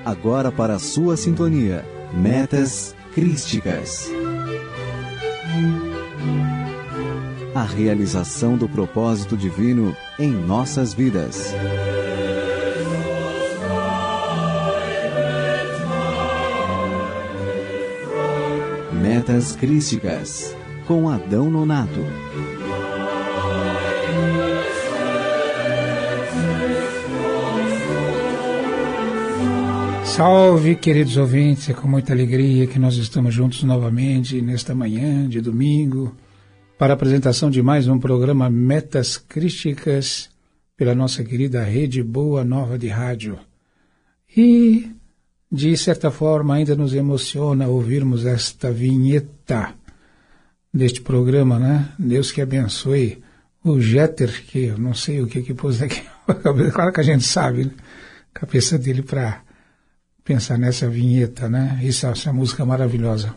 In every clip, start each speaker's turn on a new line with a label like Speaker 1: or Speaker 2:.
Speaker 1: Agora para a sua sintonia, Metas Crísticas. A realização do propósito divino em nossas vidas. Metas Crísticas, com Adão Nonato.
Speaker 2: Salve, queridos ouvintes, é com muita alegria que nós estamos juntos novamente nesta manhã de domingo para a apresentação de mais um programa Metas Crísticas pela nossa querida Rede Boa Nova de Rádio. E, de certa forma, ainda nos emociona ouvirmos esta vinheta deste programa, né? Deus que abençoe o Jeter, que eu não sei o que pôs aqui, claro que a gente sabe, né? A cabeça dele para pensar nessa vinheta, né? Essa música maravilhosa.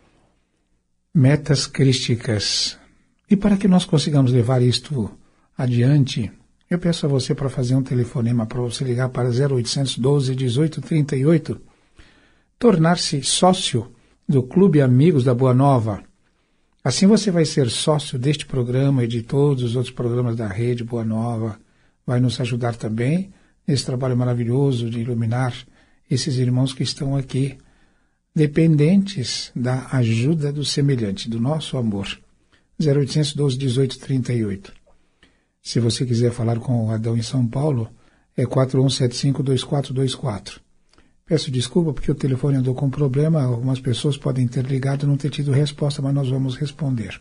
Speaker 2: Metas Crísticas. E para que nós consigamos levar isto adiante, eu peço a você para fazer um telefonema, para você ligar para 0800 12 18 38, tornar-se sócio do Clube Amigos da Boa Nova. Assim você vai ser sócio deste programa e de todos os outros programas da Rede Boa Nova. Vai nos ajudar também nesse trabalho maravilhoso de iluminar esses irmãos que estão aqui, dependentes da ajuda do semelhante, do nosso amor. 0800 12 18 38. Se você quiser falar com o Adão em São Paulo, é 4175-2424. Peço desculpa porque o telefone andou com problema, algumas pessoas podem ter ligado e não ter tido resposta, mas nós vamos responder.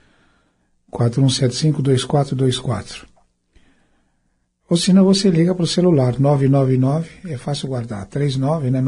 Speaker 2: 4175-2424. Ou senão você liga para o celular 999, é fácil guardar, 39, né?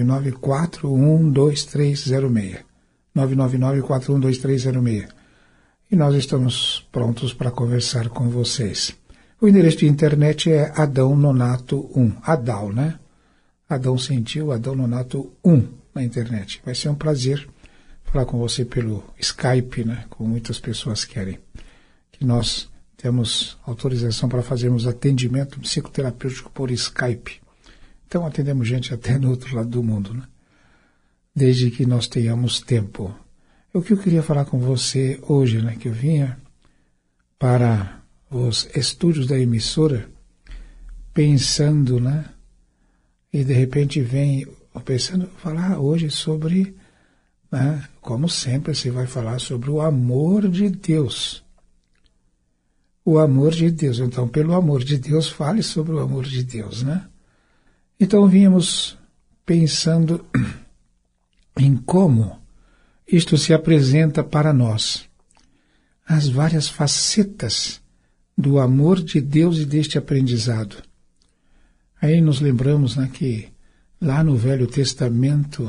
Speaker 2: 999-412306. 999-412306. E nós estamos prontos para conversar com vocês. O endereço de internet é Adão Nonato 1. Adal, né? Adão Sentiu, Adão Nonato 1 na internet. Vai ser um prazer falar com você pelo Skype, né? Como muitas pessoas querem. Que nós temos autorização para fazermos atendimento psicoterapêutico por Skype. Então atendemos gente até no outro lado do mundo, né? Desde que nós tenhamos tempo. O que eu queria falar com você hoje, né? Que eu vinha para os estúdios da emissora pensando, né? E de repente vem pensando falar hoje sobre, né? Como sempre você vai falar sobre o amor de Deus. O amor de Deus. Então, pelo amor de Deus, fale sobre o amor de Deus, né? Então, vínhamos pensando em como isto se apresenta para nós. As várias facetas do amor de Deus e deste aprendizado. Aí nos lembramos, né, que lá no Velho Testamento,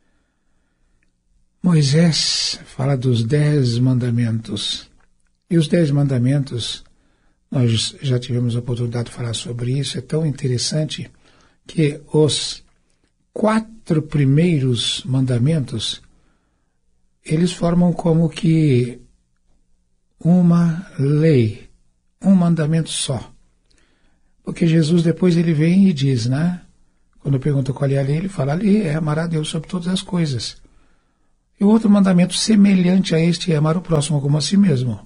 Speaker 2: Moisés fala dos 10 mandamentos. E os 10 mandamentos, nós já tivemos a oportunidade de falar sobre isso, é tão interessante que os 4 primeiros mandamentos, eles formam como que uma lei, um mandamento só. Porque Jesus depois ele vem e diz, né? Quando pergunta qual é a lei, ele fala, a lei é amar a Deus sobre todas as coisas. E o outro mandamento semelhante a este é amar o próximo como a si mesmo.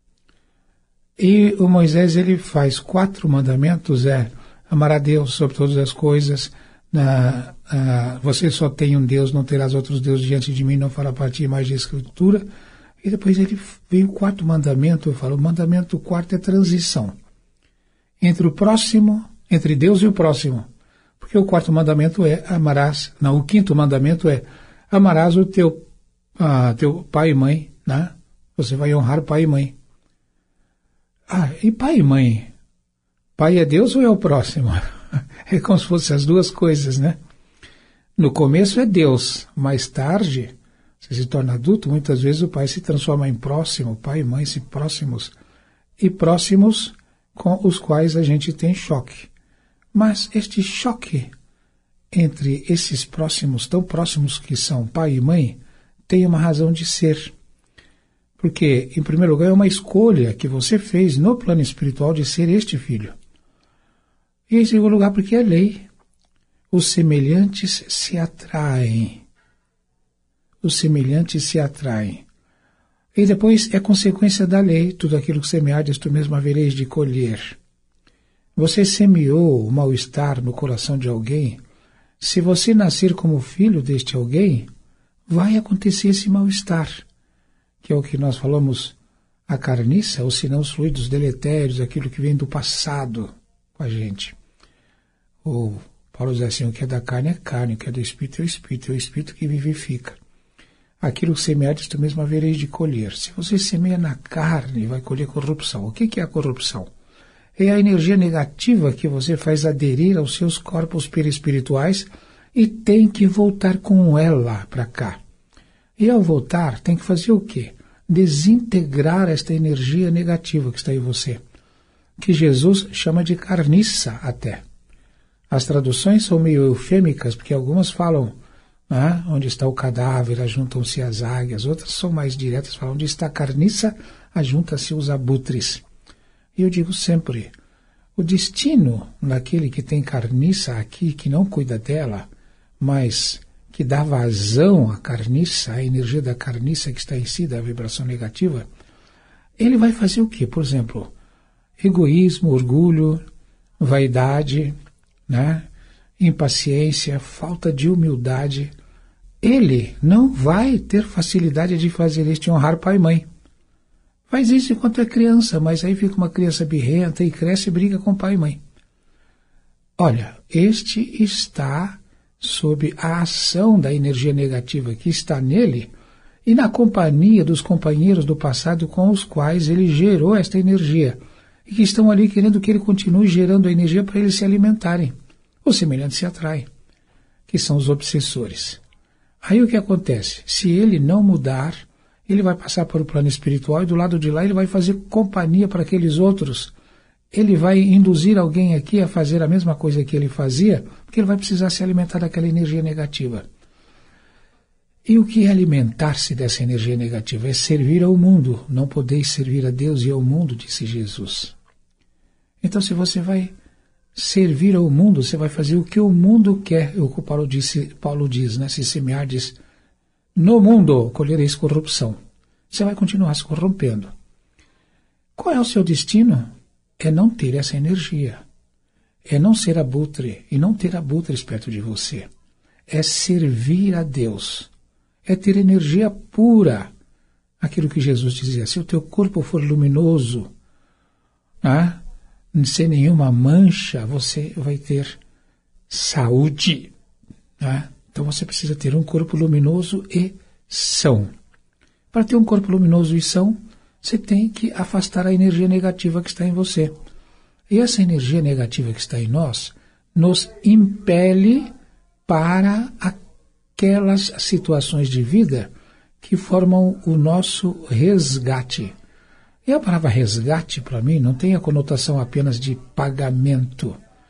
Speaker 2: E o Moisés, ele faz 4 mandamentos, amar a Deus sobre todas as coisas, você só tem um Deus, não terás outros deuses diante de mim, não fará parte mais de escritura. E depois ele veio o 4º mandamento, eu falo, o mandamento 4 é transição. Entre o próximo, entre Deus e o próximo. Porque o 4º mandamento é amarás, não, o 5º mandamento é amarás o teu pai e mãe, né? Você vai honrar pai e mãe. E pai e mãe? Pai é Deus ou é o próximo? É como se fossem as duas coisas, né? No começo é Deus, mais tarde, você se torna adulto, muitas vezes o pai se transforma em próximo, pai e mãe se próximos, e próximos com os quais a gente tem choque. Mas este choque entre esses próximos, tão próximos que são pai e mãe, tem uma razão de ser. Porque, em primeiro lugar, é uma escolha que você fez no plano espiritual de ser este filho. E, em segundo lugar, porque é lei. os semelhantes se atraem. Os semelhantes se atraem. E depois é consequência da lei, tudo aquilo que semeardes, tu mesmo havereis de colher. Você semeou o mal-estar no coração de alguém, se você nascer como filho deste alguém, vai acontecer esse mal-estar, que é o que nós falamos, a carniça, ou senão os fluidos deletérios, aquilo que vem do passado com a gente. O Paulo diz assim, o que é da carne é carne, o que é do espírito é o espírito que vivifica. Aquilo que semeardes, tu mesmo havereis de colher. Se você semeia na carne, vai colher corrupção. O que é a corrupção? É a energia negativa que você faz aderir aos seus corpos perispirituais e tem que voltar com ela para cá. E ao voltar, tem que fazer o quê? Desintegrar esta energia negativa que está em você, que Jesus chama de carniça até. As traduções são meio eufêmicas, porque algumas falam onde está o cadáver, ajuntam-se as águias, outras são mais diretas, falam onde está a carniça, ajuntam-se os abutres. E eu digo sempre, o destino daquele que tem carniça aqui, que não cuida dela, mas que dá vazão à carniça, à energia da carniça que está em si, da vibração negativa, ele vai fazer o quê? Por exemplo, egoísmo, orgulho, vaidade, impaciência, falta de humildade. Ele não vai ter facilidade de fazer isto e honrar pai e mãe. Faz isso enquanto é criança, mas aí fica uma criança birrenta e cresce e briga com pai e mãe. Olha, este está sob a ação da energia negativa que está nele e na companhia dos companheiros do passado com os quais ele gerou esta energia e que estão ali querendo que ele continue gerando a energia para eles se alimentarem. Os semelhantes se atraem, que são os obsessores. Aí o que acontece? Se ele não mudar, ele vai passar para o plano espiritual e do lado de lá ele vai fazer companhia para aqueles outros. Ele vai induzir alguém aqui a fazer a mesma coisa que ele fazia, porque ele vai precisar se alimentar daquela energia negativa. E o que é alimentar-se dessa energia negativa? É servir ao mundo. Não podeis servir a Deus e ao mundo, disse Jesus. Então, se você vai servir ao mundo, você vai fazer o que o mundo quer, o que Paulo diz, se semeardes no mundo, colhereis corrupção. Você vai continuar se corrompendo. Qual é o seu destino? É não ter essa energia. É não ser abutre e não ter abutres perto de você. É servir a Deus. É ter energia pura. Aquilo que Jesus dizia, se o teu corpo for luminoso, sem nenhuma mancha, você vai ter saúde. Então você precisa ter um corpo luminoso e são. Para ter um corpo luminoso e são, você tem que afastar a energia negativa que está em você. E essa energia negativa que está em nós nos impele para aquelas situações de vida que formam o nosso resgate. E a palavra resgate, para mim, não tem a conotação apenas de pagamento.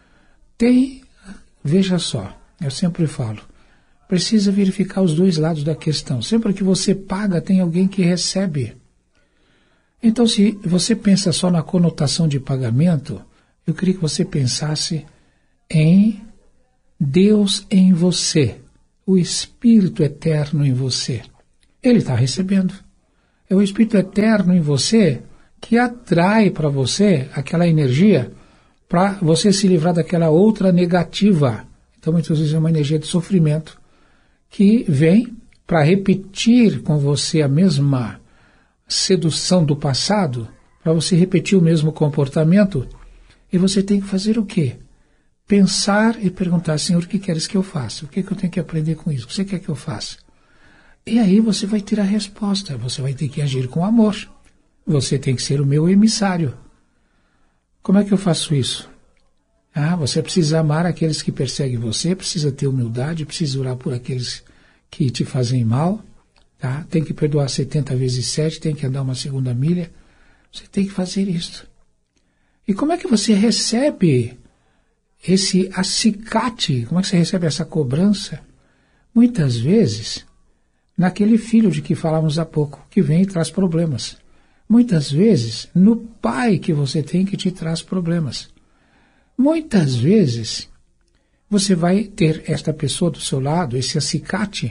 Speaker 2: Tem, veja só, eu sempre falo, precisa verificar os dois lados da questão. Sempre que você paga, tem alguém que recebe. Então, se você pensa só na conotação de pagamento, eu queria que você pensasse em Deus em você, o Espírito Eterno em você. Ele está recebendo. É o Espírito Eterno em você que atrai para você aquela energia para você se livrar daquela outra negativa. Então, muitas vezes é uma energia de sofrimento que vem para repetir com você a mesma sedução do passado, para você repetir o mesmo comportamento, e você tem que fazer o quê? Pensar e perguntar, Senhor, o que queres que eu faça? O que eu tenho que aprender com isso? O que você quer que eu faça? E aí você vai ter a resposta, você vai ter que agir com amor. Você tem que ser o meu emissário. Como é que eu faço isso? Você precisa amar aqueles que perseguem você, precisa ter humildade, precisa orar por aqueles que te fazem mal, tem que perdoar 70 vezes 7, tem que andar uma segunda milha. Você tem que fazer isso. E como é que você recebe esse acicate? Como é que você recebe essa cobrança? Muitas vezes, naquele filho de que falamos há pouco, que vem e traz problemas. Muitas vezes, no pai que você tem que te traz problemas. Muitas vezes, você vai ter esta pessoa do seu lado, esse acicate,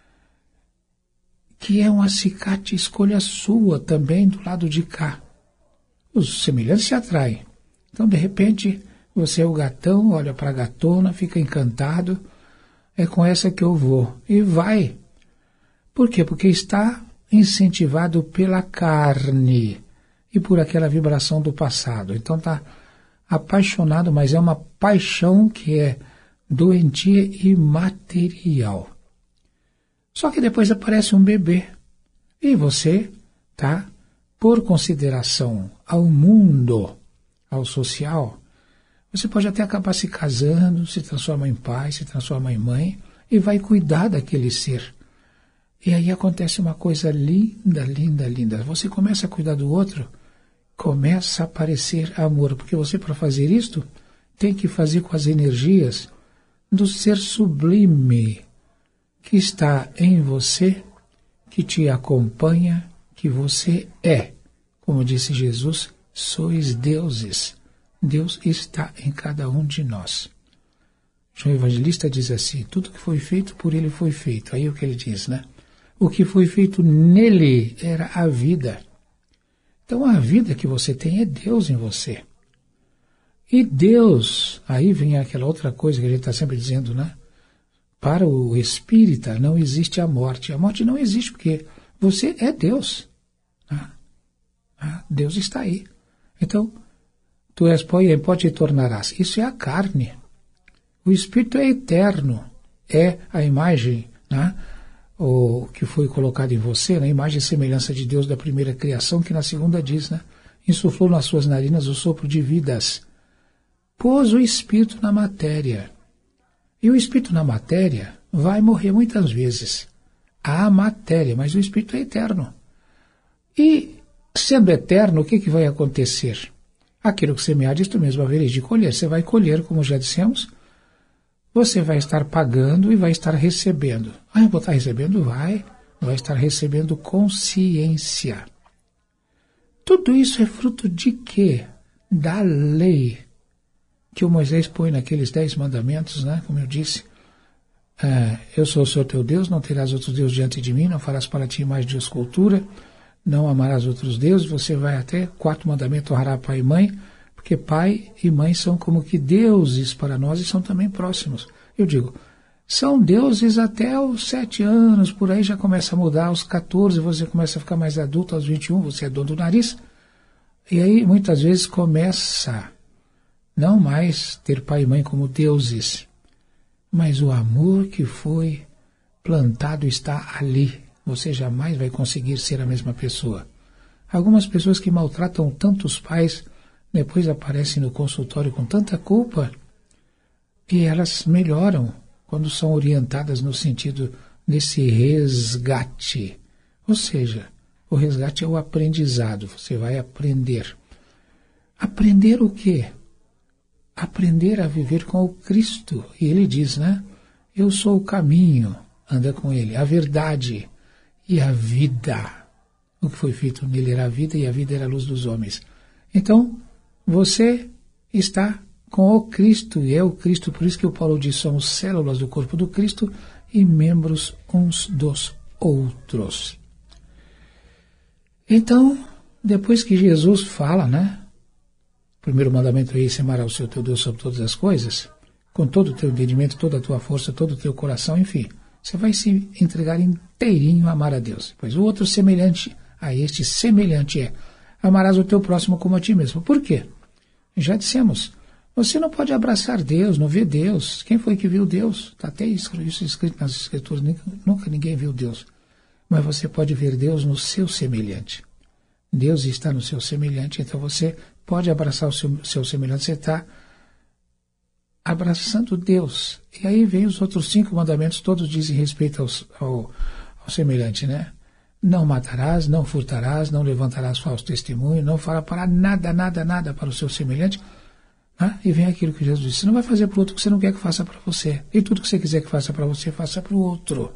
Speaker 2: que é um acicate escolha sua também do lado de cá. Os semelhantes se atraem. Então, de repente, você é o gatão, olha para a gatona, fica encantado, é com essa que eu vou. E vai. Por quê? Porque está incentivado pela carne e por aquela vibração do passado. Então está apaixonado, mas é uma paixão que é doentia e material. Só que depois aparece um bebê e você, tá, por consideração ao mundo, ao social, você pode até acabar se casando, se transforma em pai, se transforma em mãe e vai cuidar daquele ser. E aí acontece uma coisa linda, linda, linda. Você começa a cuidar do outro, começa a aparecer amor, porque você, para fazer isto, tem que fazer com as energias do ser sublime que está em você, que te acompanha, que você é. Como disse Jesus, sois deuses. Deus está em cada um de nós. João Evangelista diz assim, tudo que foi feito por ele foi feito. Aí o que ele diz, né? O que foi feito nele era a vida. Então a vida que você tem é Deus em você. E Deus, aí vem aquela outra coisa que a gente está sempre dizendo, né? Para o espírita não existe a morte. A morte não existe porque você é Deus. Deus está aí. Então, tu és pó e em pó te tornarás. Isso é a carne. O espírito é eterno. É a imagem, né? O que foi colocado em você, na imagem e semelhança de Deus da primeira criação, que na segunda diz, né? Insuflou nas suas narinas o sopro de vidas. Pôs o espírito na matéria. E o espírito na matéria vai morrer muitas vezes. A matéria, mas o espírito é eterno. E, sendo eterno, o que vai acontecer? Aquilo que semear, isto mesmo havereis de colher. Você vai colher, como já dissemos, você vai estar pagando e vai estar recebendo. Eu vou estar recebendo? Vai estar recebendo consciência. Tudo isso é fruto de quê? Da lei que o Moisés põe naqueles 10 mandamentos, né? Como eu disse, eu sou o Senhor teu Deus, não terás outros deuses diante de mim, não farás para ti imagem de escultura, não amarás outros deuses, você vai até 4 mandamentos, honrará pai e mãe, porque pai e mãe são como que deuses para nós e são também próximos. Eu digo, são deuses até os 7 anos, por aí já começa a mudar, aos 14 você começa a ficar mais adulto, aos 21 você é dono do nariz, e aí muitas vezes começa não mais ter pai e mãe como deuses, mas o amor que foi plantado está ali. Você jamais vai conseguir ser a mesma pessoa. Algumas pessoas que maltratam tantos pais, depois aparecem no consultório com tanta culpa, e elas melhoram quando são orientadas no sentido desse resgate. Ou seja, o resgate é o aprendizado, você vai aprender. Aprender o quê? Aprender a viver com o Cristo. E ele diz, né? Eu sou o caminho, anda com ele, a verdade e a vida. O que foi feito nele era a vida e a vida era a luz dos homens. Então, você está com o Cristo e é o Cristo, por isso que o Paulo diz, somos células do corpo do Cristo e membros uns dos outros. Então, depois que Jesus fala, né? O primeiro mandamento é esse, amarás o Senhor teu Deus sobre todas as coisas, com todo o teu entendimento, toda a tua força, todo o teu coração, enfim. Você vai se entregar inteirinho a amar a Deus. Pois o outro semelhante a este, semelhante é, amarás o teu próximo como a ti mesmo. Por quê? Já dissemos, você não pode abraçar Deus, não ver Deus. Quem foi que viu Deus? Está até isso escrito nas Escrituras, nunca ninguém viu Deus. Mas você pode ver Deus no seu semelhante. Deus está no seu semelhante, então você pode abraçar o seu semelhante, você está abraçando Deus. E aí vem os outros 5 mandamentos, todos dizem respeito ao semelhante, né? Não matarás, não furtarás, não levantarás falso testemunho, não fará para nada para o seu semelhante. E vem aquilo que Jesus disse, você não vai fazer para o outro o que você não quer que faça para você. E tudo que você quiser que faça para você, faça para o outro.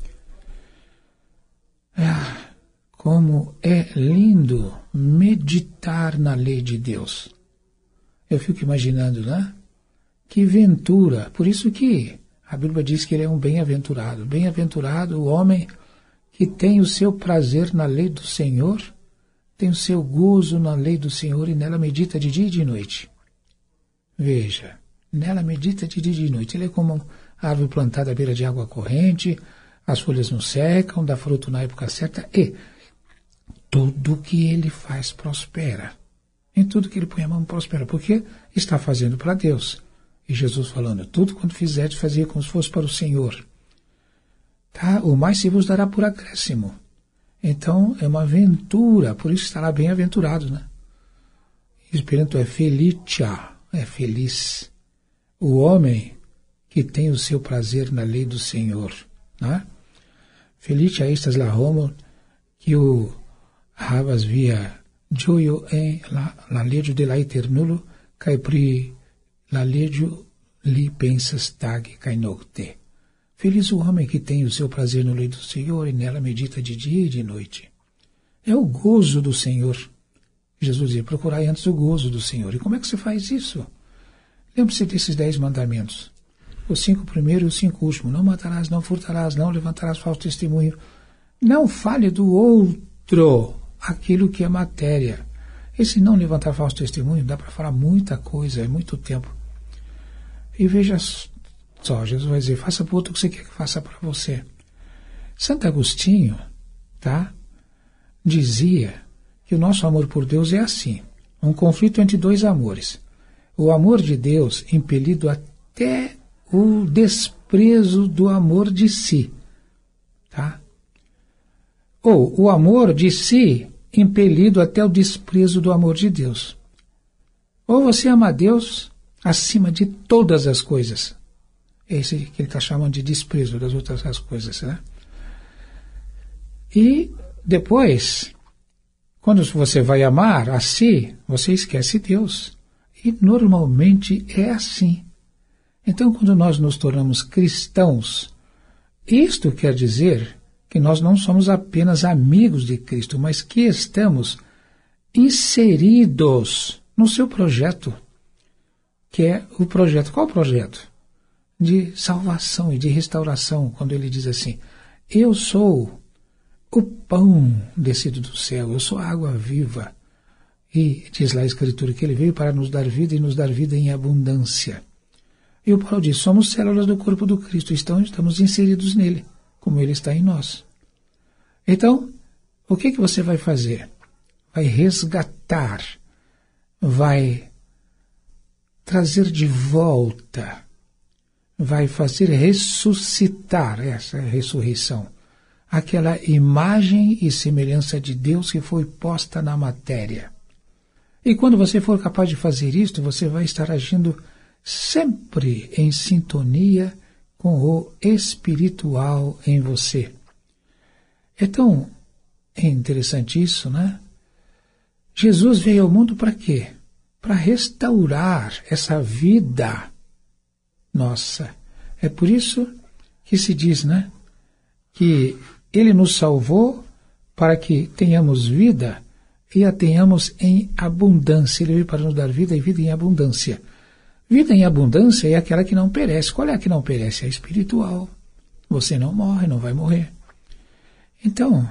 Speaker 2: Como é lindo meditar na lei de Deus. Eu fico imaginando, né? Que ventura! Por isso que a Bíblia diz que ele é um bem-aventurado. Bem-aventurado o homem que tem o seu prazer na lei do Senhor, tem o seu gozo na lei do Senhor e nela medita de dia e de noite. Veja, nela medita de dia e de noite. Ele é como a árvore plantada à beira de água corrente, as folhas não secam, dá fruto na época certa e tudo que ele faz prospera. Em tudo que ele põe a mão prospera, porque está fazendo para Deus. E Jesus falando, tudo quanto fizerdes, fazia como se fosse para o Senhor. Tá? O mais se vos dará por acréscimo. Então, é uma aventura, por isso estará bem-aventurado, né? Esperanto é felicia, é feliz. O homem que tem o seu prazer na lei do Senhor, né? Felicia estas la homo, que o havas via gioio en la legio de la eternulo, cae pri la legio li pensas tag cae nocte. Feliz o homem que tem o seu prazer na lei do Senhor e nela medita de dia e de noite. É o gozo do Senhor. Jesus dizia, procurai antes o gozo do Senhor. E como é que você faz isso? Lembre-se desses 10 mandamentos. Os 5 primeiros e os 5 últimos. Não matarás, não furtarás, não levantarás falso testemunho. Não fale do outro aquilo que é matéria. Esse não levantar falso testemunho dá para falar muita coisa, é muito tempo. E veja só, Jesus vai dizer, faça para o outro o que você quer que faça para você. Santo Agostinho, tá, dizia que o nosso amor por Deus é assim, um conflito entre 2 amores. O amor de Deus impelido até o desprezo do amor de si, tá? Ou o amor de si impelido até o desprezo do amor de Deus. Ou você ama a Deus acima de todas as coisas. Esse que ele está chamando de desprezo das outras as coisas, né? E depois, quando você vai amar a si, você esquece Deus. E normalmente é assim. Então, quando nós nos tornamos cristãos, isto quer dizer que nós não somos apenas amigos de Cristo, mas que estamos inseridos no seu projeto, que é o projeto. Qual o projeto? De salvação e de restauração, quando ele diz assim, eu sou o pão descido do céu, eu sou a água viva. E diz lá a Escritura que ele veio para nos dar vida e nos dar vida em abundância. E o Paulo diz, somos células do corpo do Cristo, estamos inseridos nele, como ele está em nós. Então, o que você vai fazer? Vai resgatar, vai trazer de volta, vai fazer ressuscitar, essa é a ressurreição, aquela imagem e semelhança de Deus que foi posta na matéria. E quando você for capaz de fazer isto, você vai estar agindo sempre em sintonia com o espiritual em você. Então, é interessante isso, né? Jesus veio ao mundo para quê? Para restaurar essa vida nossa. É por isso que se diz, né? Que ele nos salvou para que tenhamos vida e a tenhamos em abundância. Ele veio para nos dar vida e vida em abundância. Vida em abundância é aquela que não perece. Qual é a que não perece? É a espiritual. Você não morre, não vai morrer. Então,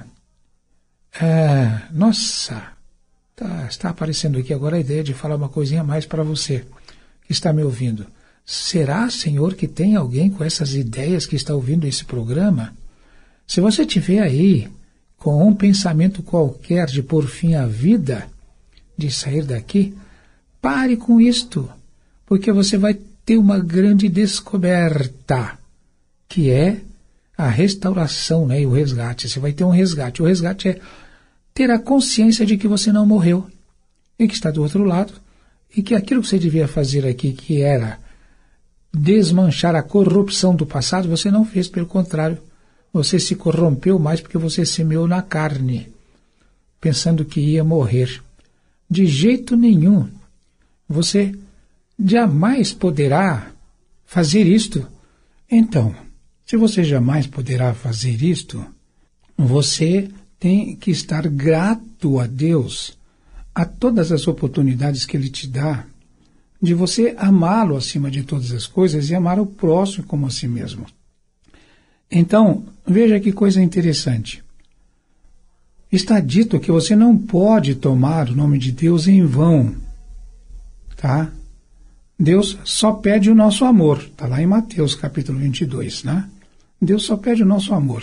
Speaker 2: está aparecendo aqui agora a ideia de falar uma coisinha a mais para você que está me ouvindo. Será, Senhor, que tem alguém com essas ideias que está ouvindo esse programa? Se você tiver aí com um pensamento qualquer de pôr fim à vida, de sair daqui, pare com isto, porque você vai ter uma grande descoberta, que é a restauração, né, e o resgate. Você vai ter um resgate. O resgate é ter a consciência de que você não morreu e que está do outro lado e que aquilo que você devia fazer aqui, que era desmanchar a corrupção do passado, você não fez, pelo contrário. Você se corrompeu mais porque você semeou na carne, pensando que ia morrer. De jeito nenhum. Você jamais poderá fazer isto. Então, se você jamais poderá fazer isto, você tem que estar grato a Deus, a todas as oportunidades que Ele te dá de você amá-lo acima de todas as coisas e amar o próximo como a si mesmo. Então, veja que coisa interessante. Está dito que você não pode tomar o nome de Deus em vão, tá? Deus só pede o nosso amor. Está lá em Mateus, capítulo 22, né? Deus só pede o nosso amor.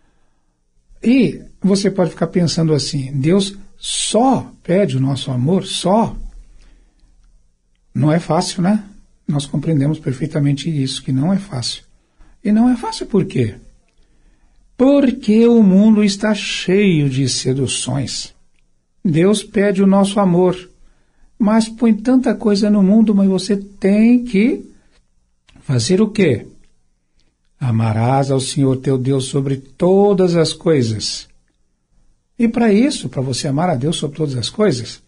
Speaker 2: E você pode ficar pensando assim, Deus só pede o nosso amor, só? Não é fácil, né? Nós compreendemos perfeitamente isso, que não é fácil. E não é fácil por quê? Porque o mundo está cheio de seduções. Deus pede o nosso amor, mas põe tanta coisa no mundo, mas você tem que fazer o quê? Amarás ao Senhor teu Deus sobre todas as coisas. E para isso, para você amar a Deus sobre todas as coisas,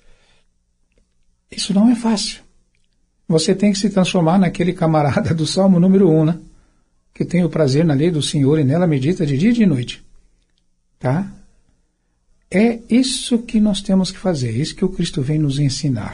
Speaker 2: isso não é fácil. Você tem que se transformar naquele camarada do Salmo número 1, né? Que tem o prazer na lei do Senhor e nela medita de dia e de noite. Tá? É isso que nós temos que fazer, isso que o Cristo vem nos ensinar.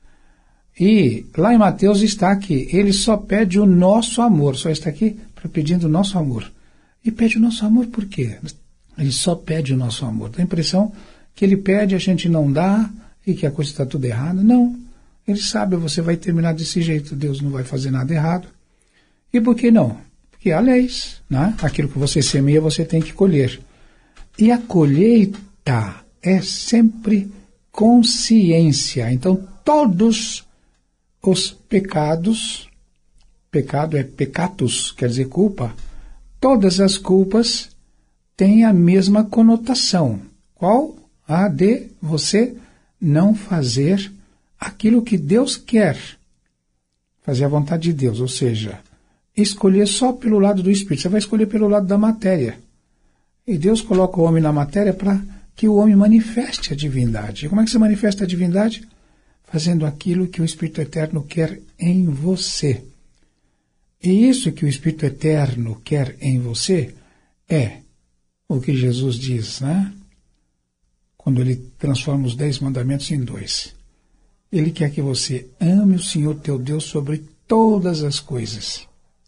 Speaker 2: E lá em Mateus está que ele só pede o nosso amor, só está aqui pedindo o nosso amor. E pede o nosso amor por quê? Ele só pede o nosso amor. Dá a impressão que ele pede, a gente não dá e que a coisa está tudo errada. Não, ele sabe, você vai terminar desse jeito, Deus não vai fazer nada errado. E por que não? Porque há leis, né? Aquilo que você semeia, você tem que colher. E a colheita é sempre consciência. Então, todos os pecados, pecado é peccatus, quer dizer culpa, todas as culpas têm a mesma conotação. Qual? A de você não fazer aquilo que Deus quer. Fazer a vontade de Deus, ou seja, escolher só pelo lado do Espírito. Você vai escolher pelo lado da matéria. E Deus coloca o homem na matéria para que o homem manifeste a divindade. E como é que você manifesta a divindade? Fazendo aquilo que o Espírito Eterno quer em você. E isso que o Espírito Eterno quer em você é o que Jesus diz, né? Quando ele transforma os 10 mandamentos em 2. Ele quer que você ame o Senhor teu Deus sobre todas as coisas.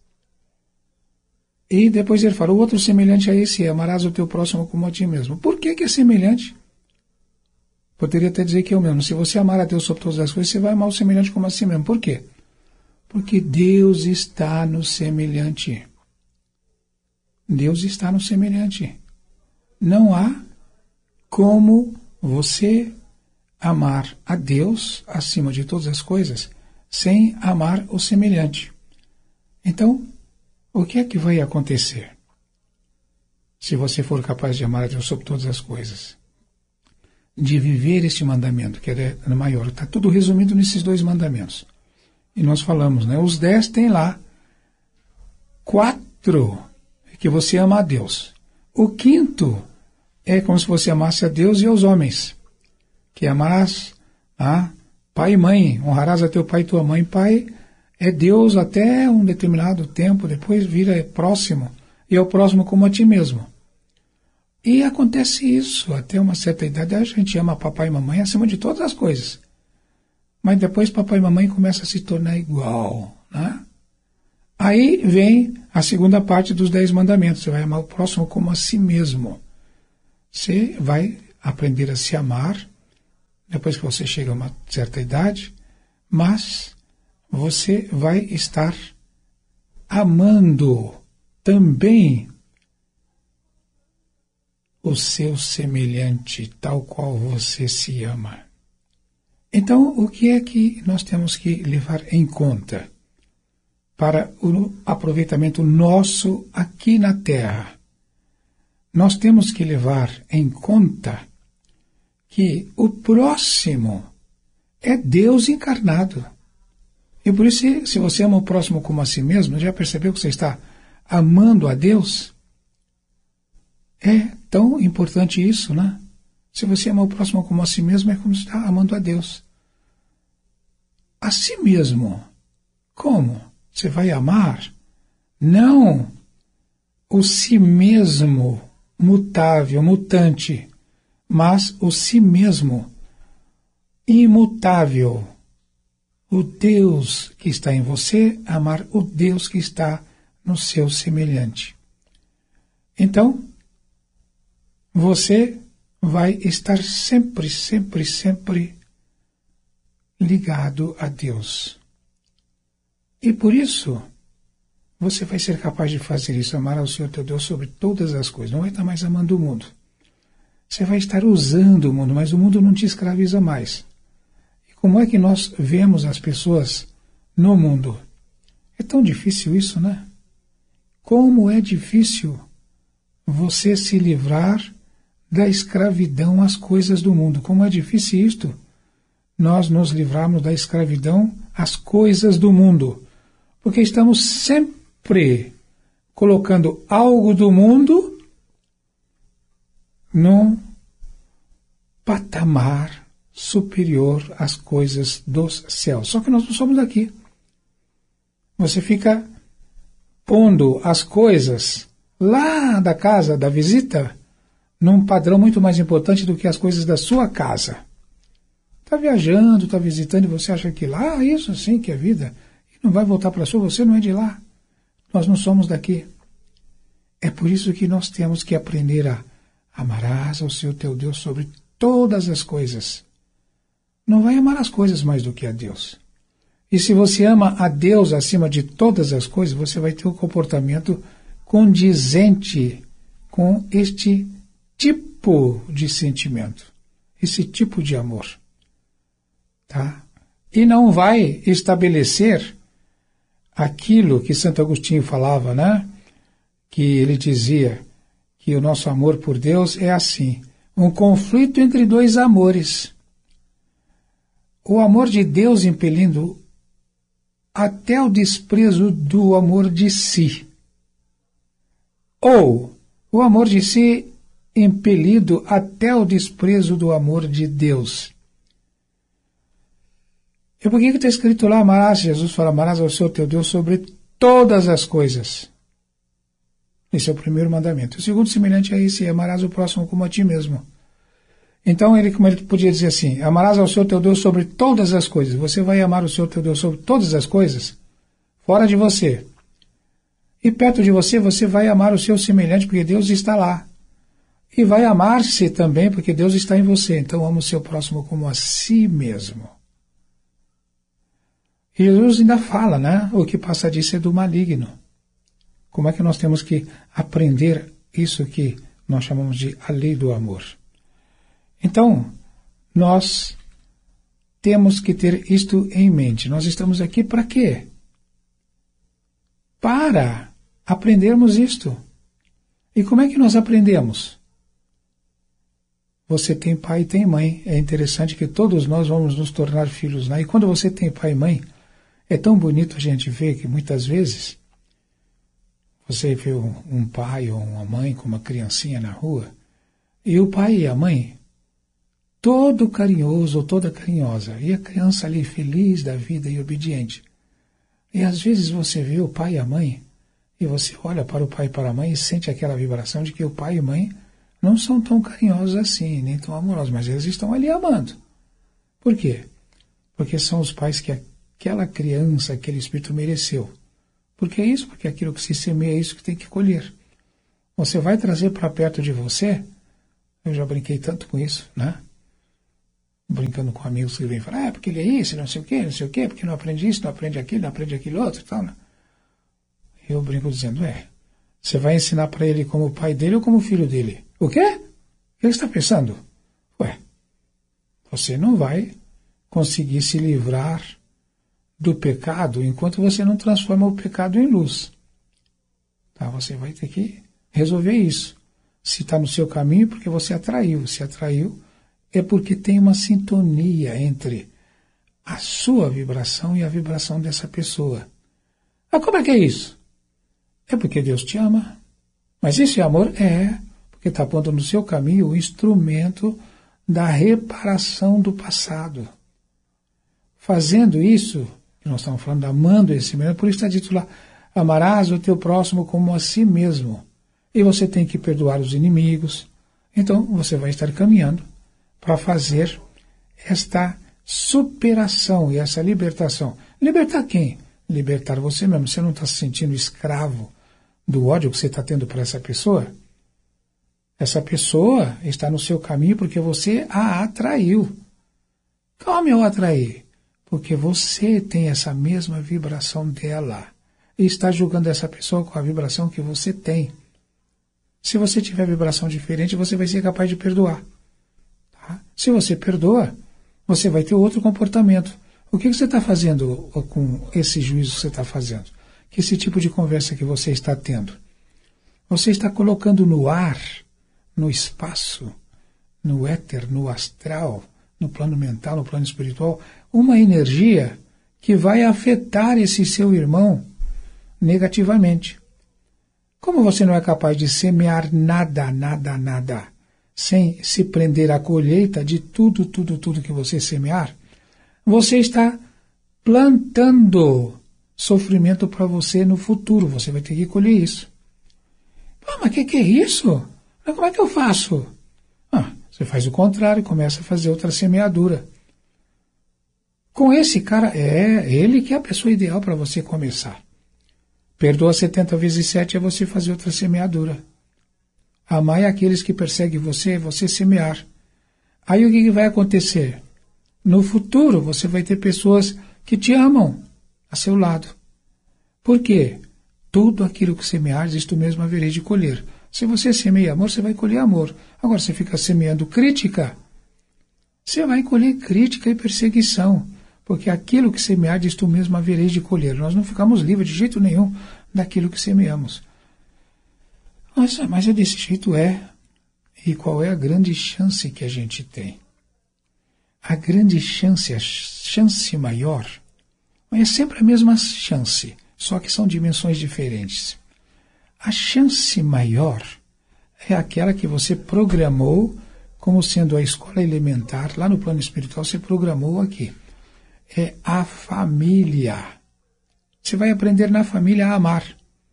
Speaker 2: E depois ele fala, o outro semelhante a esse é, amarás o teu próximo como a ti mesmo. Por que é semelhante? Poderia até dizer que é o mesmo. Se você amar a Deus sobre todas as coisas, você vai amar o semelhante como a si mesmo. Por quê? Porque Deus está no semelhante. Deus está no semelhante. Não há como você amar a Deus acima de todas as coisas sem amar o semelhante. Então, o que é que vai acontecer se você for capaz de amar a Deus sobre todas as coisas? De viver este mandamento, que é maior. Está tudo resumido nesses 2 mandamentos. E nós falamos, né? Os 10 tem lá 4 que você ama a Deus. O 5º é como se você amasse a Deus e aos homens. Que amarás pai e mãe, honrarás a teu pai e tua mãe. Pai é Deus até um determinado tempo, depois vira próximo, e é o próximo como a ti mesmo. E acontece isso, até uma certa idade a gente ama papai e mamãe acima de todas as coisas. Mas depois papai e mamãe começam a se tornar igual, né? Aí vem a segunda parte dos 10 mandamentos, você vai amar o próximo como a si mesmo. Você vai aprender a se amar, depois que você chega a uma certa idade, mas você vai estar amando também o seu semelhante, tal qual você se ama. Então, o que é que nós temos que levar em conta para o aproveitamento nosso aqui na Terra? Nós temos que levar em conta que o próximo é Deus encarnado. E por isso, se você ama o próximo como a si mesmo, já percebeu que você está amando a Deus? É tão importante isso, né? Se você ama o próximo como a si mesmo, é como se está amando a Deus. A si mesmo. Como? Você vai amar? Não o si mesmo mutável, mutante, mas o si mesmo imutável. o Deus que está em você, amar o Deus que está no seu semelhante. Então, você vai estar sempre, sempre, sempre ligado a Deus. E por isso, você vai ser capaz de fazer isso, amar ao Senhor teu Deus sobre todas as coisas. Não vai estar mais amando o mundo. Você vai estar usando o mundo, mas o mundo não te escraviza mais. E como é que nós vemos as pessoas no mundo? É tão difícil isso, né? Como é difícil você se livrar da escravidão às coisas do mundo. Como é difícil isto, nós nos livrarmos da escravidão às coisas do mundo. Porque estamos sempre colocando algo do mundo num patamar superior às coisas dos céus. Só que nós não somos daqui. Você fica pondo as coisas lá da casa, da visita, num padrão muito mais importante do que as coisas da sua casa. Está viajando, está visitando e você acha que lá, isso sim que é vida, e não vai voltar para a sua, você não é de lá. Nós não somos daqui. É por isso que nós temos que aprender a amarás ao Senhor teu Deus sobre todas as coisas. Não vai amar as coisas mais do que a Deus. E se você ama a Deus acima de todas as coisas, você vai ter um comportamento condizente com este tipo de sentimento, esse tipo de amor. Tá? E não vai estabelecer aquilo que Santo Agostinho falava, né? Que ele dizia que o nosso amor por Deus é assim, um conflito entre dois amores. O amor de Deus impelindo até o desprezo do amor de si. Ou o amor de si impelido até o desprezo do amor de Deus. E por que está escrito lá, amarás, Jesus fala, amarás ao Senhor teu Deus sobre todas as coisas. Esse é o primeiro mandamento. O segundo, semelhante a esse, é amarás o próximo como a ti mesmo. Então, como ele podia dizer assim, amarás ao Senhor teu Deus sobre todas as coisas. Você vai amar o Senhor teu Deus sobre todas as coisas, fora de você. E perto de você, você vai amar o seu semelhante, porque Deus está lá. E vai amar-se também, porque Deus está em você. Então, ama o seu próximo como a si mesmo. E Jesus ainda fala, né? O que passa disso é do maligno. Como é que nós temos que aprender isso que nós chamamos de a lei do amor? Então, nós temos que ter isto em mente. Nós estamos aqui para quê? Para aprendermos isto. E como é que nós aprendemos? Você tem pai e tem mãe. É interessante que todos nós vamos nos tornar filhos, né? E quando você tem pai e mãe, é tão bonito a gente ver que muitas vezes você vê um pai ou uma mãe com uma criancinha na rua, e o pai e a mãe todo carinhoso ou toda carinhosa, e a criança ali feliz da vida e obediente. E às vezes você vê o pai e a mãe, e você olha para o pai e para a mãe e sente aquela vibração de que o pai e a mãe não são tão carinhosos assim, nem tão amorosos, mas eles estão ali amando. Por quê? Porque são os pais que aquela criança, aquele espírito mereceu. Porque é isso, porque aquilo que se semeia é isso que tem que colher. Você vai trazer para perto de você, eu já brinquei tanto com isso, né? Brincando com amigos que vêm falar, porque ele é isso, não sei o quê, porque não aprende isso, não aprende aquilo, não aprende aquilo outro e tal, né? Eu brinco dizendo, você vai ensinar para ele como o pai dele ou como o filho dele? O quê? O que ele está pensando? Você não vai conseguir se livrar do pecado enquanto você não transforma o pecado em luz. Tá? Você vai ter que resolver isso. Se está no seu caminho, porque você atraiu. Se atraiu, é porque tem uma sintonia entre a sua vibração e a vibração dessa pessoa. Mas como é que é isso? É porque Deus te ama. Mas isso é amor? É, porque está pondo no seu caminho o instrumento da reparação do passado. Fazendo isso, nós estamos falando, amando esse mesmo, por isso está dito lá, amarás o teu próximo como a si mesmo. E você tem que perdoar os inimigos. Então, você vai estar caminhando para fazer esta superação e essa libertação. Libertar quem? Libertar você mesmo. Você não está se sentindo escravo do ódio que você está tendo por essa pessoa? Essa pessoa está no seu caminho porque você a atraiu. Como eu atraí? Porque você tem essa mesma vibração dela e está julgando essa pessoa com a vibração que você tem. Se você tiver vibração diferente, você vai ser capaz de perdoar. Tá? Se você perdoa, você vai ter outro comportamento. O que você está fazendo com esse juízo que você está fazendo? Que esse tipo de conversa que você está tendo? Você está colocando no ar, no espaço, no éter, no astral, no plano mental, no plano espiritual, uma energia que vai afetar esse seu irmão negativamente. Como você não é capaz de semear nada, sem se prender à colheita de tudo que você semear, você está plantando sofrimento para você no futuro. Você vai ter que colher isso. Mas o que é isso? Mas como é que eu faço? Você faz o contrário, começa a fazer outra semeadura. Com esse cara, ele que é a pessoa ideal para você começar. Perdoa 70 vezes 7 é você fazer outra semeadura. Amar aqueles que perseguem você, é você semear. Aí o que vai acontecer? No futuro você vai ter pessoas que te amam a seu lado. Por quê? Tudo aquilo que semeares, isto mesmo havereis de colher. Se você semeia amor, você vai colher amor. Agora, se fica semeando crítica, você vai colher crítica e perseguição. Porque aquilo que semear, isto mesmo havereis de colher. Nós não ficamos livres de jeito nenhum daquilo que semeamos. Nossa, mas é desse jeito E qual é a grande chance que a gente tem? A grande chance, a chance maior, é sempre a mesma chance, só que são dimensões diferentes. A chance maior é aquela que você programou como sendo a escola elementar, lá no plano espiritual você programou aqui. É a família. Você vai aprender na família a amar.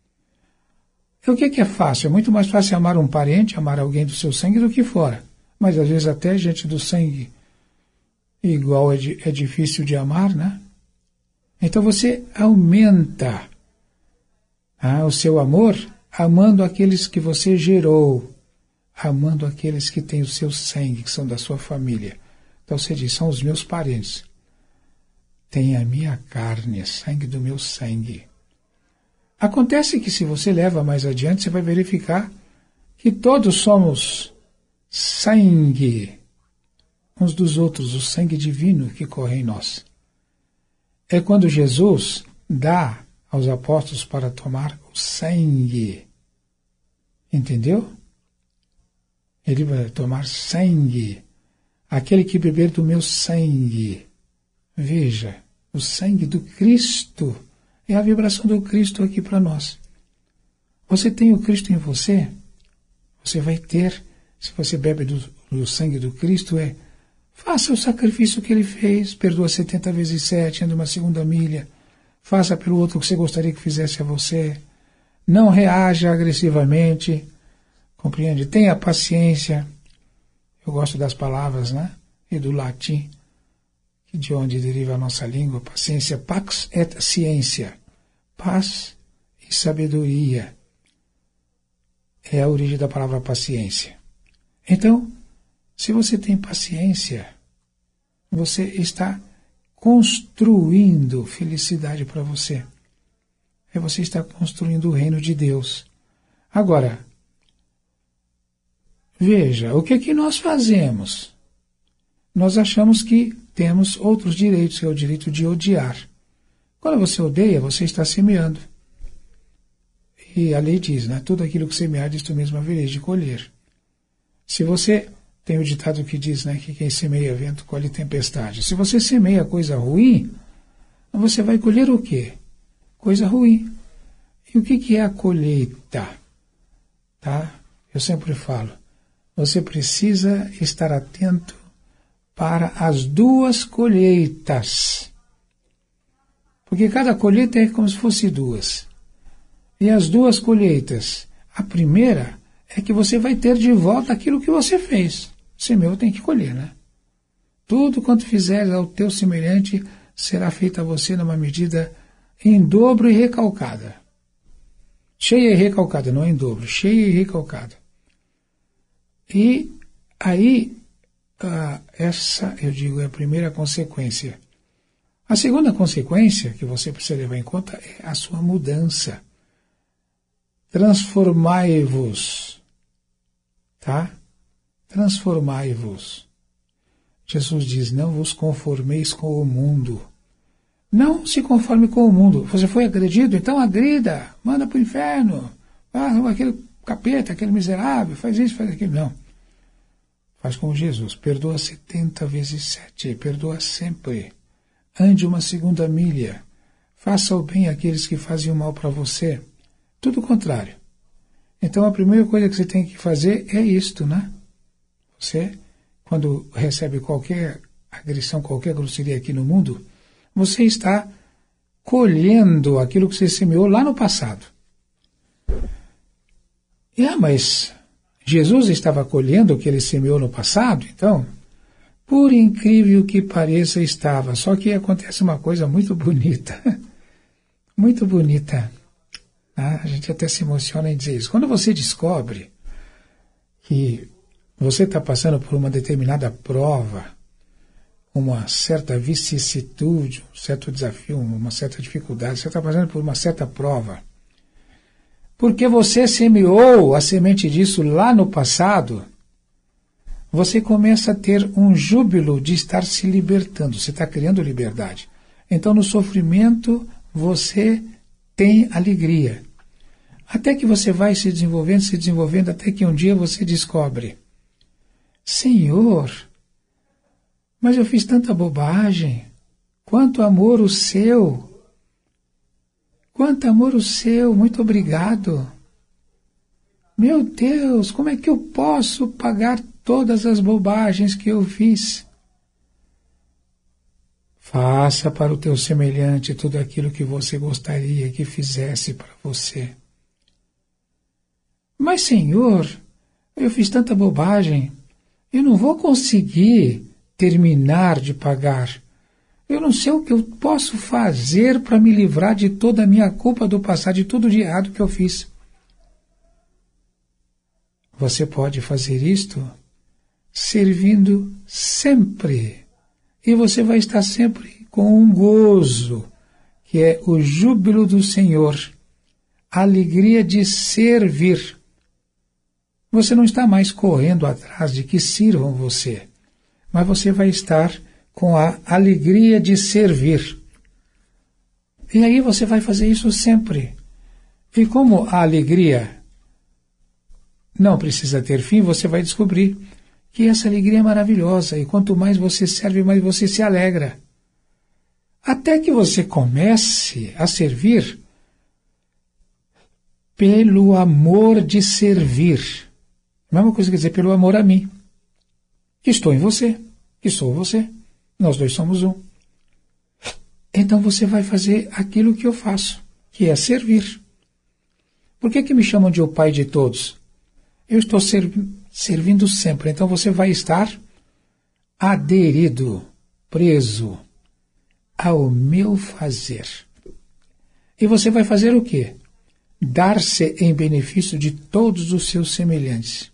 Speaker 2: E o que é fácil? É muito mais fácil amar um parente, amar alguém do seu sangue do que fora. Mas às vezes até gente do sangue igual é difícil de amar, né? Então você aumenta o seu amor amando aqueles que você gerou, amando aqueles que têm o seu sangue, que são da sua família. Então você diz, são os meus parentes. Tem a minha carne, sangue do meu sangue. Acontece que se você leva mais adiante, você vai verificar que todos somos sangue uns dos outros, o sangue divino que corre em nós. É quando Jesus dá aos apóstolos para tomar o sangue. Entendeu? Ele vai tomar sangue. Aquele que beber do meu sangue. Veja, o sangue do Cristo é a vibração do Cristo aqui para nós. Você tem o Cristo em você? Você vai ter, se você bebe do sangue do Cristo, faça o sacrifício que ele fez, perdoa 70 vezes 7, anda uma segunda milha, faça pelo outro o que você gostaria que fizesse a você, não reaja agressivamente, compreende? Tenha paciência. Eu gosto das palavras, né? E do latim, de onde deriva a nossa língua, paciência, pax et ciência, paz e sabedoria. É a origem da palavra paciência. Então, se você tem paciência, você está construindo felicidade para você. Você está construindo o reino de Deus. Agora, veja, o que é que nós fazemos? Nós achamos que temos outros direitos, que é o direito de odiar. Quando você odeia, você está semeando. E a lei diz, né? Tudo aquilo que semear, isto mesmo havereis de colher. Se você tem o ditado que diz, né, que quem semeia vento colhe tempestade. Se você semeia coisa ruim, você vai colher o quê? Coisa ruim. E o que é a colheita? Tá? Eu sempre falo, você precisa estar atento para as duas colheitas. Porque cada colheita é como se fosse duas. E as duas colheitas, a primeira é que você vai ter de volta aquilo que você fez. Semeou, tem que colher, né? Tudo quanto fizeres ao teu semelhante será feito a você numa medida em dobro e recalcada. Cheia e recalcada, não em dobro, cheia e recalcada. E aí, essa, eu digo, é a primeira consequência. A segunda consequência que você precisa levar em conta é a sua mudança. Transformai-vos, tá? Transformai-vos. Jesus diz, não vos conformeis com o mundo. Não se conforme com o mundo. Você foi agredido? Então agrida, manda para o inferno. Aquele capeta, aquele miserável, faz isso, faz aquilo. Não. Faz como Jesus, perdoa 70 vezes 7, perdoa sempre. Ande uma segunda milha. Faça o bem àqueles que fazem o mal para você. Tudo o contrário. Então a primeira coisa que você tem que fazer é isto, né? Você, quando recebe qualquer agressão, qualquer grosseria aqui no mundo, você está colhendo aquilo que você semeou lá no passado. Mas Jesus estava colhendo o que ele semeou no passado, então, por incrível que pareça, estava. Só que acontece uma coisa muito bonita. Muito bonita. A gente até se emociona em dizer isso. Quando você descobre que você está passando por uma determinada prova, uma certa vicissitude, um certo desafio, uma certa dificuldade, você está passando por uma certa prova, porque você semeou a semente disso lá no passado, você começa a ter um júbilo de estar se libertando, você está criando liberdade. Então no sofrimento você tem alegria. Até que você vai se desenvolvendo, até que um dia você descobre, Senhor, mas eu fiz tanta bobagem, quanto amor o seu, muito obrigado. Meu Deus, como é que eu posso pagar todas as bobagens que eu fiz? Faça para o teu semelhante tudo aquilo que você gostaria que fizesse para você. Mas, Senhor, eu fiz tanta bobagem, eu não vou conseguir terminar de pagar. Eu não sei o que eu posso fazer para me livrar de toda a minha culpa do passado, de tudo de errado que eu fiz. Você pode fazer isto servindo sempre. E você vai estar sempre com um gozo, que é o júbilo do Senhor, a alegria de servir. Você não está mais correndo atrás de que sirvam você, mas você vai estar com a alegria de servir. E aí você vai fazer isso sempre. E como a alegria não precisa ter fim, você vai descobrir que essa alegria é maravilhosa, e quanto mais você serve, mais você se alegra. Até que você comece a servir pelo amor de servir. A mesma coisa quer dizer pelo amor a mim, que estou em você, que sou você, nós dois somos um. Então você vai fazer aquilo que eu faço, que é servir. Por que me chamam de o pai de todos? Eu estou servindo sempre, então você vai estar aderido, preso ao meu fazer. E você vai fazer o quê? Dar-se em benefício de todos os seus semelhantes.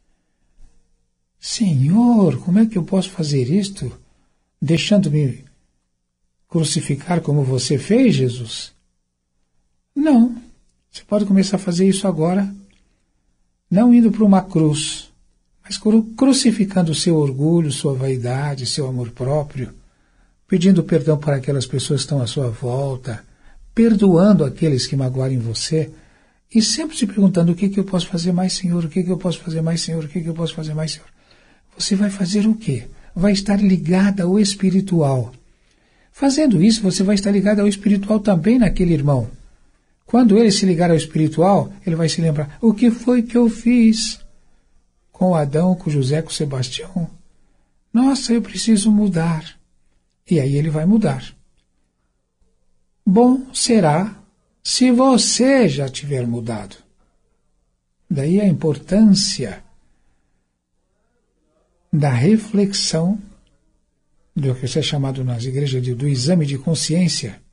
Speaker 2: Senhor, como é que eu posso fazer isto? Deixando-me crucificar como você fez, Jesus? Não. Você pode começar a fazer isso agora, não indo para uma cruz, mas crucificando o seu orgulho, sua vaidade, seu amor próprio, pedindo perdão para aquelas pessoas que estão à sua volta, perdoando aqueles que magoarem você, e sempre se perguntando: o que eu posso fazer mais, Senhor? O que eu posso fazer mais, Senhor? O que eu posso fazer mais, Senhor? Você vai fazer o quê? Vai estar ligada ao espiritual. Fazendo isso, você vai estar ligado ao espiritual também naquele irmão. Quando ele se ligar ao espiritual, ele vai se lembrar: o que foi que eu fiz com Adão, com José, com Sebastião? Nossa, eu preciso mudar. E aí ele vai mudar. Bom será se você já tiver mudado. Daí a importância da reflexão do que é chamado nas igrejas do exame de consciência,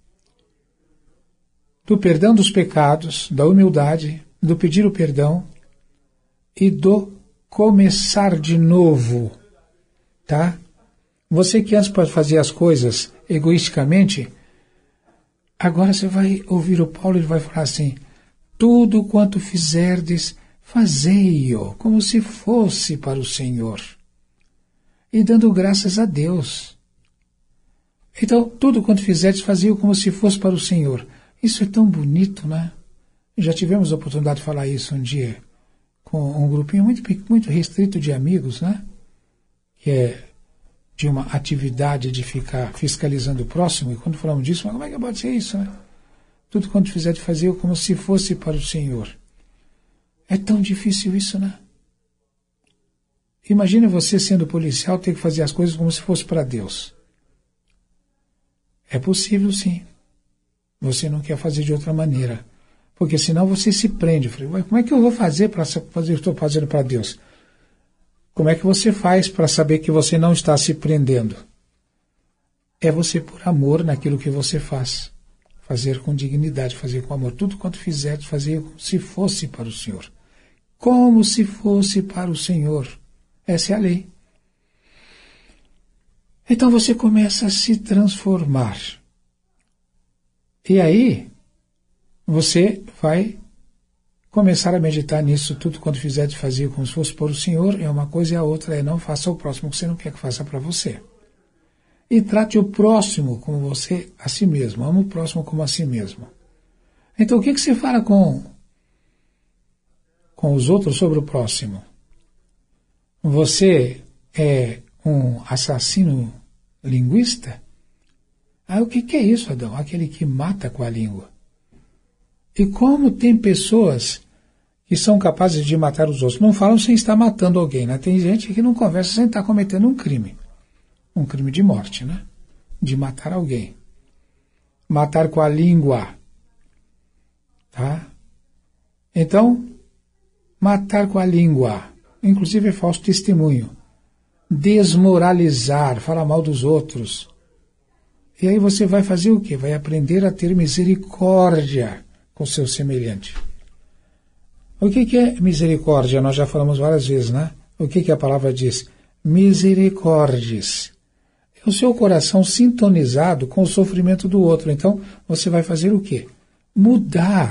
Speaker 2: do perdão dos pecados, da humildade, do pedir o perdão e do começar de novo, tá? Você que antes pode fazer as coisas egoisticamente, agora você vai ouvir o Paulo, ele vai falar assim: tudo quanto fizerdes, fazei-o como se fosse para o Senhor, e dando graças a Deus. Então, tudo quanto fizerdes, fazei-o como se fosse para o Senhor. Isso é tão bonito, né? Já tivemos a oportunidade de falar isso um dia com um grupinho muito restrito de amigos, né? Que é de uma atividade de ficar fiscalizando o próximo. E quando falamos disso, como é que pode ser isso, né? Tudo quanto fizer de fazer como se fosse para o Senhor. É tão difícil isso, né? Imagine você sendo policial ter que fazer as coisas como se fosse para Deus. É possível, sim. Você não quer fazer de outra maneira. Porque senão você se prende. Falei, como é que eu vou fazer para fazer o que estou fazendo para Deus? Como é que você faz para saber que você não está se prendendo? É você por amor naquilo que você faz. Fazer com dignidade, fazer com amor. Tudo quanto fizer, fazer como se fosse para o Senhor. Como se fosse para o Senhor. Essa é a lei. Então você começa a se transformar. E aí, você vai começar a meditar nisso. Tudo quando fizer de fazer como se fosse para o Senhor, é uma coisa, e a outra é não faça ao próximo o que você não quer que faça para você. E trate o próximo como você a si mesmo. Ama o próximo como a si mesmo. Então, o que você fala com os outros sobre o próximo? Você é um assassino linguista? O que é isso, Adão? Aquele que mata com a língua. E como tem pessoas que são capazes de matar os outros? Não falam sem estar matando alguém, né? Tem gente que não conversa sem estar cometendo um crime. Um crime de morte, né? De matar alguém. Matar com a língua. Tá? Então, matar com a língua. Inclusive é falso testemunho. Desmoralizar, falar mal dos outros. E aí você vai fazer o quê? Vai aprender a ter misericórdia com seu semelhante. O que é misericórdia? Nós já falamos várias vezes, né? O que a palavra diz? Misericórdias. É o seu coração sintonizado com o sofrimento do outro. Então, você vai fazer o quê? Mudar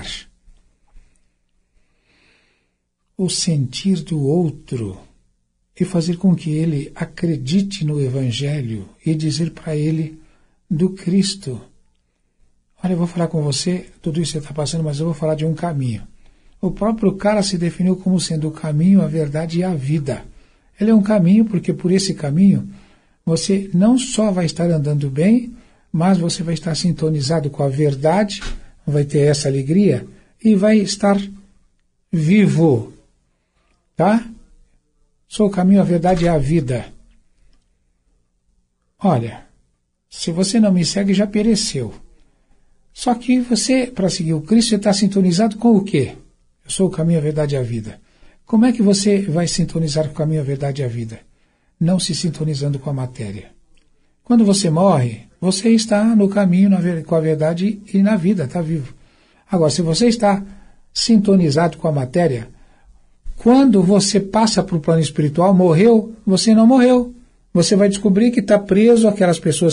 Speaker 2: o sentir do outro e fazer com que ele acredite no Evangelho e dizer para ele do Cristo. Olha, eu vou falar com você, tudo isso que você está passando, mas eu vou falar de um caminho. O próprio cara se definiu como sendo o caminho, a verdade e a vida. Ele é um caminho porque por esse caminho você não só vai estar andando bem, mas você vai estar sintonizado com a verdade, vai ter essa alegria e vai estar vivo. Tá? Sou o caminho, a verdade e a vida. Olha, se você não me segue, já pereceu. Só que você, para seguir o Cristo, você está sintonizado com o quê? Eu sou o caminho, a verdade e a vida. Como é que você vai sintonizar com o caminho, a verdade e a vida? Não se sintonizando com a matéria. Quando você morre, você está no caminho, com a verdade e na vida, está vivo. Agora, se você está sintonizado com a matéria, quando você passa para o plano espiritual, morreu, você não morreu. Você vai descobrir que está preso àquelas pessoas